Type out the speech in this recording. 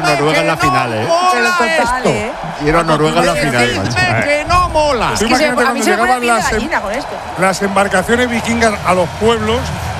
Noruega en la final, ¿eh? Pero total, ¿eh? Quiero a Noruega en la final, macho. Que no mola. Es que Imagínate a mí cuando se me pone llegaban la piel de gallina con esto. las embarcaciones vikingas a los pueblos